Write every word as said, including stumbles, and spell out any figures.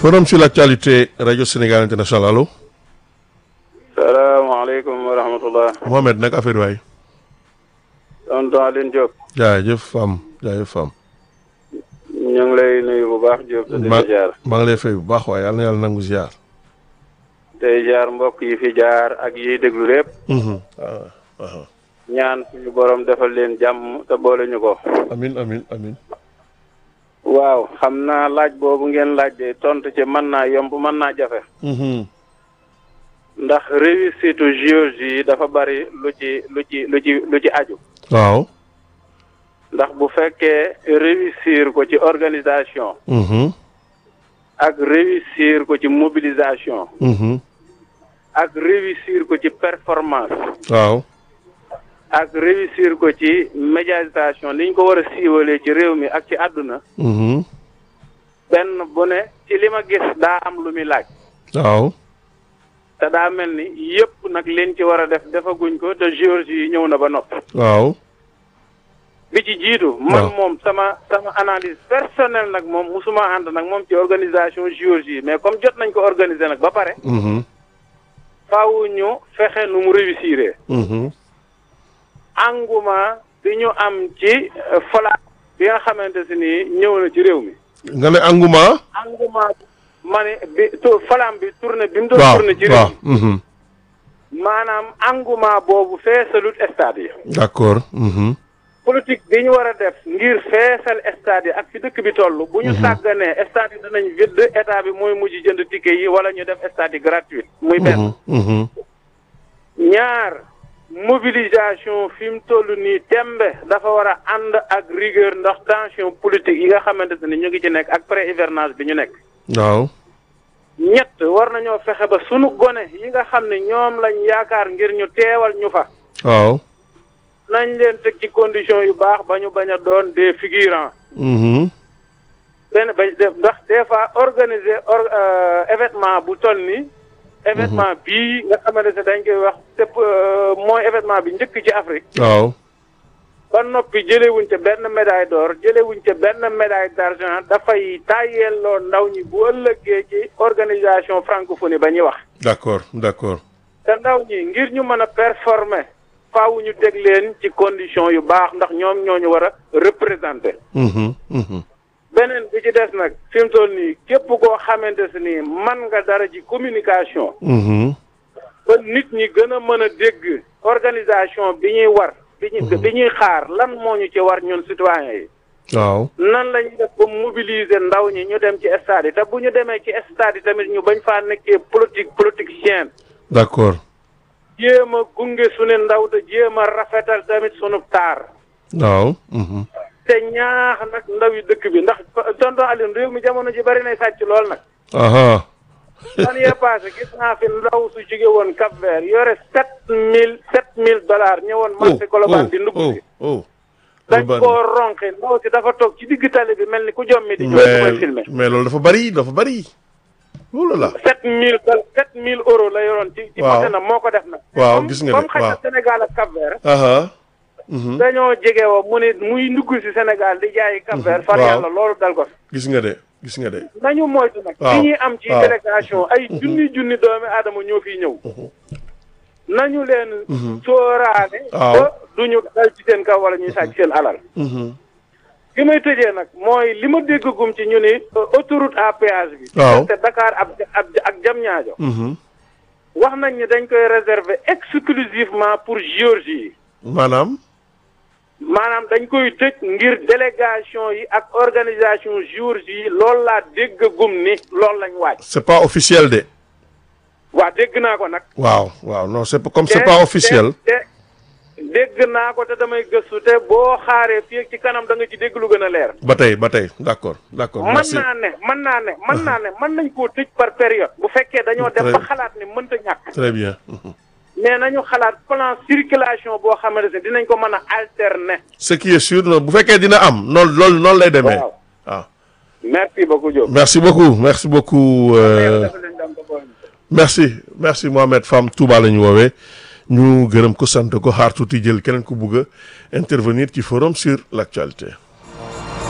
Forum sur l'actualité Radio Sénégal International allo. salaamaaleykum wa rahmatullah. Mohamed nag affaire waay. tonton Aline Diop. jaajëf Fam jaajëf Fam. ñu ngi lay nuyu bu baax Diop. te di ma la jaar. maa ngi lay fay bu baax waaye yàlla na yàlla nangu ziar. tey jaar mbokk yi fi jaar ak yiy déglu lépp. waaw waaw. ñaan suñu borom defal leen jàmm te boole ñu ko. amin amin amin waaw xam naa laaj boobu ngeen laaj de tontu ci mën naa yomb mën naa jafe. ndax réussite géologie yi dafa bari lu ci lu ci lu ci lu ci aju. waaw. ndax bu fekkee réussir ko ci organisation. ak réussir ko ci mobilisation. ak réussir ko ci performance. waaw. ak réussir ko ci médiatisation ni ñu ko war a siiwalee ci réew mi ak ci àdduna. benn bu ne ci li ma gis daa am lu muy laaj. waaw. te daa mel ni yëpp nag leen ci war a def defaguñ ko te géologie yi ñëw na ba noppi. waaw. bi ci jiitu. man moom sama sama analyse personnelle nag moom musuma ànd nag moom ci organisation géologie mais comme jot nañ ko organiser nag ba pare. faaw ñu fexe nu mu réussir. engouement bi ñu am ci falaat bi nga xamante si ni ñëw na ci réew mi. nga ne engouement. engouement ma ne bi to falaam bi tourné bi mu doon tourné ci réew mi. maanaam engouement boobu feesalut stade yi. d'accord. politique bi ñu war a def ngir feesal stade yi ak fi dëkk bi toll. bu ñu sàgganee stade yi danañ vide état bi mooy mujj jënd ticket yi wala ñu def stade yi gratuit. muy benn. ñaar. mobilisation fi mu toll nii tembe dafa war a ànd ak rigueur ndax tension politique yi nga xamante ne ñu ngi ci nekk ak pré hivernage bi ñu nekk. waaw. ñett war nañoo fexe ba sunu gone yi nga xam ne ñoom lañ yaakaar ngir ñu teewal ñu fa. waaw. nañ leen teg ci condition yu baax ba ñu bañ a doon des figurants. benn ba ndax des fois organiser or événement bu toll nii. événement bii nga xamante ne dañ koy wax te mooy événement bi njëkk ci Afrique. waaw. ba noppi jëlewuñ ca benn médaille d'or jëlewuñ ca benn médaille d'argent dafay tàyyeeloo ndaw ñi bu ëllëgee ci organisation francophonie ba ñuy wax. d'accord d'accord. te ndaw ñi ngir ñu mën a performer faaw ñu teg leen ci condition yu baax ndax ñoom ñoo ñu war a représenter. beneen bi ci des nag fi mu toll nii képp koo xamante si nii man nga dara ci communication. ba nit ñi gën a mën a dégg organisation bi ñuy war. bi ñuy bi ñuy xaar lan moo ñu ci war ñun citoyens yi. waaw. nan la ñuy def ba mobiliser ndaw ñi ñu dem ci stade yi te bu ñu demee ci stade yi tamit ñu bañ faa nekkee politique politicien. d'accord. jéem a gunge sunu ndaw te jéem a rafetal tamit sunu taar. waaw. te ñaax nag ndaw yi dëkk bi ndax tonton Alioune réew mi jamono ji bari nay sàcc lool nag. fan yee passé gis naa fi ndaw su jóge woon Cap Vert yore sept mille sept mille dollars ñëwoon marché Colobane di ndugg si. dañ koo ronqe ndaw si dafa toog ci digg tali bi mel ni ku jommi di jooy koy filmé. mais loolu dafa bari dafa bari. loolu la. sept mille sept mille euros la yoroon. ci ci marché na moo ko def nag. waaw gis nga de comme xëy na Sénégal ak Cap Vert. dañoo jege woo mu ne muy ndugg si Sénégal di jaayi Cap Vert. far yàlla loolu dal ko fi. gis nga de gis nga de. nañu moytu nag. li ñuy am ci délégation ay junni junni doomi aadama ñoo fiy ñëw. nañu leen. sóoraale. ba duñu dal ci seen kaw wala ñuy sàcc seen alal. li may tëjee nag mooy li ma déggagum ci ñu ni autoroute à péage bi. waaw te Dakar ab ak Diamniadio. wax nañ ni dañ koy réserver exclusivement pour Géorgie yi. maanaam. maanaam dañ koy tëj ngir délégation yi ak organisation Géorgie yi loolu laa déggagum ni loolu lañ waaj. c'est pas officiel de. waaw dégg naa ko nag. waaw waaw non c'est comme c'est pas officiel. dégg naa ko te damay gëstu te boo xaaree fii ci kanam da nga ci dégg lu gën a leer. ba tey ba tey d'accord d'accord. merci mën naa ne mën naa ne mën naa ne mën nañ koo tëj par période. bu fekkee dañoo dem ba xalaat ni mënta ñàkk. très bien. mais nañu xalaat plan circulation boo xamante ne dinañ ko mën a alterner. ce qui est sûr bu fekkee dina am noonu loolu noonu lay demee. waaw waaw. merci beaucoup Diop. merci beaucoup merci beaucoup. merci merci Mohamed Fam Touba la ñu woowee ñu gërëm ko sant ko xaar tuuti jël keneen ku bugg a intervenir ci forum sur l'actualité.